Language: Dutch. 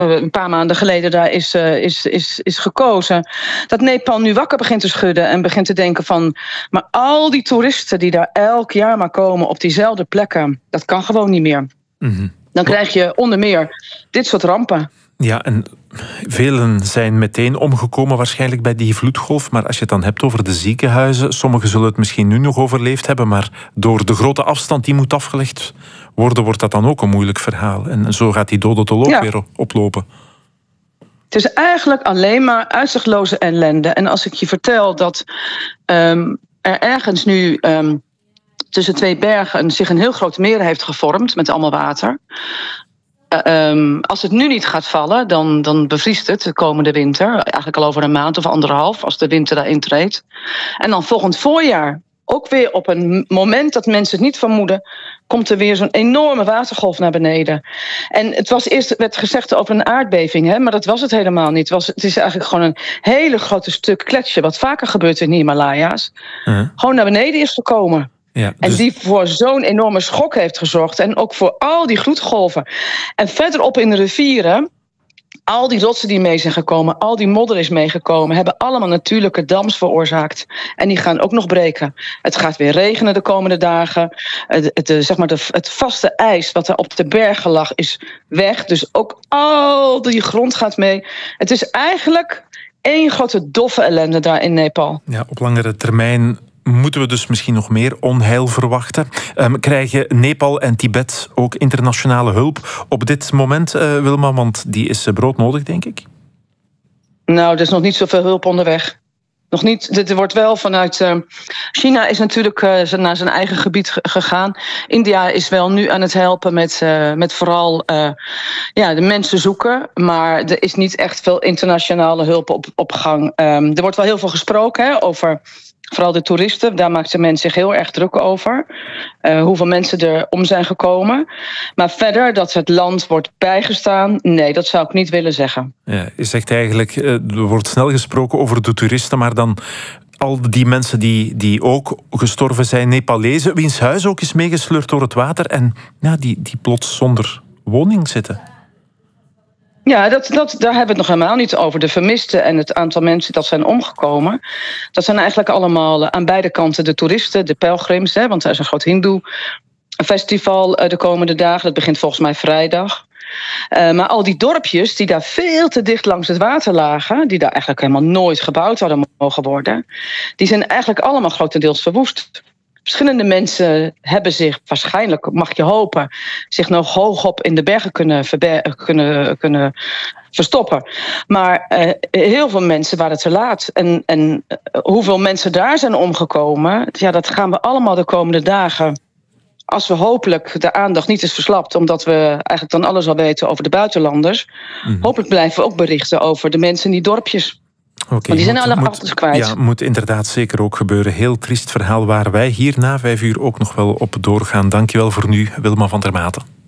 een paar maanden geleden daar is gekozen. Dat Nepal nu wakker begint te schudden en begint te denken van, maar al die toeristen die daar elk jaar maar komen op diezelfde plekken, dat kan gewoon niet meer. Mm-hmm. Dan krijg je onder meer dit soort rampen. Ja, en velen zijn meteen omgekomen waarschijnlijk bij die vloedgolf. Maar als je het dan hebt over de ziekenhuizen, sommigen zullen het misschien nu nog overleefd hebben, maar door de grote afstand die moet afgelegd worden, wordt dat dan ook een moeilijk verhaal. En zo gaat die dodentol ook weer oplopen. Het is eigenlijk alleen maar uitzichtloze ellende. En als ik je vertel dat er ergens nu tussen twee bergen zich een heel groot meer heeft gevormd met allemaal water. Als het nu niet gaat vallen, dan bevriest het de komende winter. Eigenlijk al over een maand of anderhalf, als de winter daarin treedt. En dan volgend voorjaar, ook weer op een moment dat mensen het niet vermoeden, komt er weer zo'n enorme watergolf naar beneden. En werd gezegd over een aardbeving, hè, maar dat was het helemaal niet. Het is eigenlijk gewoon een hele grote stuk gletsjer, wat vaker gebeurt in de Himalaya's, gewoon naar beneden is gekomen. Ja, dus... En die voor zo'n enorme schok heeft gezorgd. En ook voor al die gloedgolven. En verderop in de rivieren, al die rotsen die mee zijn gekomen, al die modder is meegekomen, hebben allemaal natuurlijke dams veroorzaakt. En die gaan ook nog breken. Het gaat weer regenen de komende dagen. Het vaste ijs wat er op de bergen lag is weg. Dus ook al die grond gaat mee. Het is eigenlijk één grote doffe ellende daar in Nepal. Ja, op langere termijn moeten we dus misschien nog meer onheil verwachten. Krijgen Nepal en Tibet ook internationale hulp op dit moment, Wilma? Want die is broodnodig, denk ik. Nou, er is nog niet zoveel hulp onderweg. Nog niet. Er wordt wel vanuit... China is natuurlijk naar zijn eigen gebied gegaan. India is wel nu aan het helpen met vooral de mensen zoeken. Maar er is niet echt veel internationale hulp op gang. Er wordt wel heel veel gesproken over... Vooral de toeristen, daar maakt de mens zich heel erg druk over. Hoeveel mensen er om zijn gekomen. Maar verder dat het land wordt bijgestaan, nee, dat zou ik niet willen zeggen. Ja, je zegt eigenlijk, er wordt snel gesproken over de toeristen, maar dan al die mensen die ook gestorven zijn, Nepalezen, wiens huis ook is meegesleurd door het water en die plots zonder woning zitten. Ja, daar hebben we het nog helemaal niet over. De vermisten en het aantal mensen dat zijn omgekomen. Dat zijn eigenlijk allemaal aan beide kanten de toeristen, de pelgrims. Hè, want er is een groot Hindoe-festival de komende dagen. Dat begint volgens mij vrijdag. Maar al die dorpjes die daar veel te dicht langs het water lagen, die daar eigenlijk helemaal nooit gebouwd hadden mogen worden, die zijn eigenlijk allemaal grotendeels verwoest. Verschillende mensen hebben zich waarschijnlijk, mag je hopen, zich nog hoog in de bergen kunnen verstoppen. Maar heel veel mensen waren te laat. En hoeveel mensen daar zijn omgekomen, dat gaan we allemaal de komende dagen, als we hopelijk de aandacht niet is verslapt, omdat we eigenlijk dan alles al weten over de buitenlanders, hopelijk blijven we ook berichten over de mensen in die dorpjes. Want die zijn alle afkomst kwijt. Ja, moet inderdaad zeker ook gebeuren. Heel triest verhaal waar wij hier na 5 uur ook nog wel op doorgaan. Dankjewel voor nu, Wilma van der Maten.